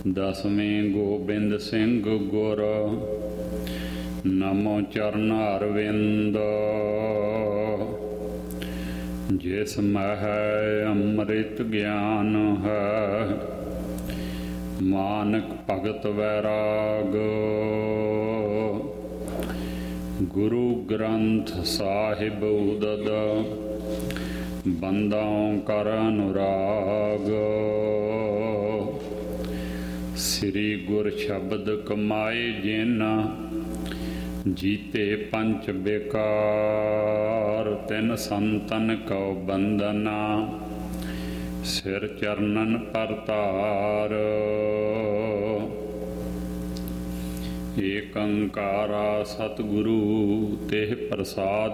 ਦਸਵੇਂ ਗੋਬਿੰਦ ਸਿੰਘ ਗੁਰ ਨਮੋ ਚਰਨ ਅਰਵਿੰਦ। ਜਿਸ ਮਹਿ ਅੰਮ੍ਰਿਤ ਗਿਆਨ ਹੈ ਮਾਨਕ ਭਗਤ ਵੈਰਾਗ। ਗੁਰੂ ਗ੍ਰੰਥ ਸਾਹਿਬ ਉਦਦ ਬੰਦਾਂ ਕਰ ਅਨੁਰਾਗ। ਸ੍ਰੀ ਗੁਰ ਸ਼ਬਦ ਕਮਾਏ ਜਿਨ ਜੀਤੇ ਪੰਚ ਬੇਕਾਰ। ਤਿਨ ਸੰਤਨ ਕਉ ਬੰਦਨਾ ਸਿਰ ਚਰਨਨ ਪਰਤਾਰ। ਏਕ ਓੰਕਾਰਾ ਸਤਿਗੁਰੂ ਤਿਹ ਪ੍ਰਸਾਦ